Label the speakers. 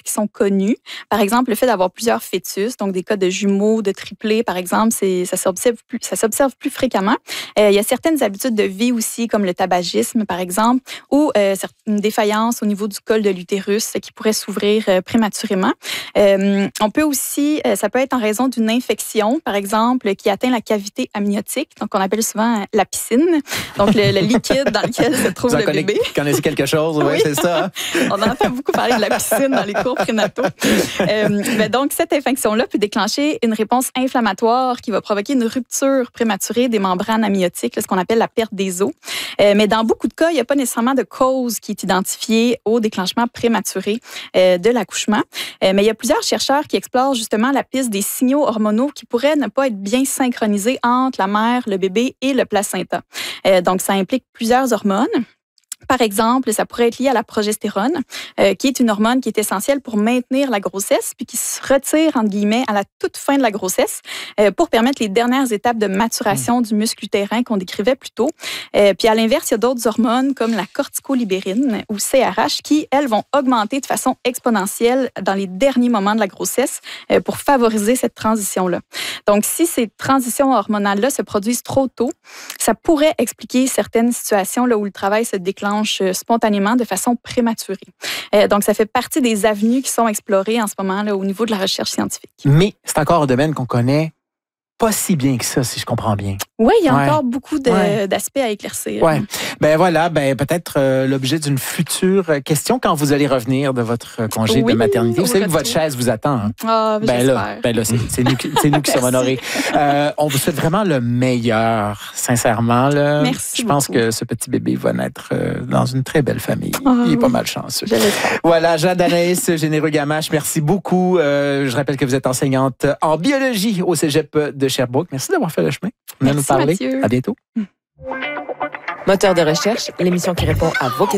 Speaker 1: qui sont connus. Par exemple, le fait d'avoir plusieurs fœtus, donc des cas de jumeaux, de triplés, par exemple, ça s'observe plus fréquemment. Il y a certaines habitudes de vie aussi, comme le tabagisme, par exemple, ou une défaillance au niveau du col de l'utérus qui pourrait s'ouvrir prématurément. On peut aussi, ça peut être en raison d'une infection, par exemple, qui atteint la cavité amniotique, donc on appelle souvent la piscine, donc le liquide dans lequel se trouve le bébé.
Speaker 2: Vous connaissez quelque chose, oui, c'est ça. Hein?
Speaker 1: On entend beaucoup parler de la piscine dans les cours prénataux. Donc, cette infection-là peut déclencher une réponse inflammatoire qui va provoquer une rupture prématurée des membranes amniotiques, ce qu'on appelle la perte des os. Mais dans beaucoup de cas, il n'y a pas nécessairement de cause qui est identifiée au déclenchement prématuré de l'accouchement. Mais il y a plusieurs chercheurs qui explorent justement la piste des signaux hormonaux qui pourraient ne pas être bien synchronisés entre la mère, le bébé et le placenta. Donc, ça implique plusieurs hormones. Par exemple, ça pourrait être lié à la progestérone, qui est une hormone qui est essentielle pour maintenir la grossesse, puis qui se retire, entre guillemets, à la toute fin de la grossesse, pour permettre les dernières étapes de maturation du muscle utérin qu'on décrivait plus tôt. Puis à l'inverse, il y a d'autres hormones comme la corticolibérine ou CRH qui, elles, vont augmenter de façon exponentielle dans les derniers moments de la grossesse pour favoriser cette transition-là. Donc, si ces transitions hormonales-là se produisent trop tôt, ça pourrait expliquer certaines situations là, où le travail se déclenche spontanément de façon prématurée. Donc, ça fait partie des avenues qui sont explorées en ce moment là, au niveau de la recherche scientifique.
Speaker 2: Mais c'est encore un domaine qu'on connaît pas si bien que ça, si je comprends bien.
Speaker 1: Oui, il y a encore beaucoup d'aspects à éclaircir.
Speaker 2: Oui. Peut-être l'objet d'une future question quand vous allez revenir de votre congé de maternité. Vous savez que votre chaise vous attend. Hein?
Speaker 1: Ah, j'espère.
Speaker 2: C'est nous qui sommes honorés. On vous souhaite vraiment le meilleur, sincèrement. Là.
Speaker 1: Merci
Speaker 2: Je pense
Speaker 1: beaucoup.
Speaker 2: que ce petit bébé va naître dans une très belle famille. Il est pas mal chanceux.
Speaker 1: Je l'espère.
Speaker 2: Voilà, Jade Anaïs Généreux-Gamache, merci beaucoup. Je rappelle que vous êtes enseignante en biologie au Cégep de Sherbrooke. Merci d'avoir fait le chemin.
Speaker 1: Merci, Mathieu.
Speaker 2: À bientôt.
Speaker 3: Moteur de recherche, l'émission qui répond à vos questions.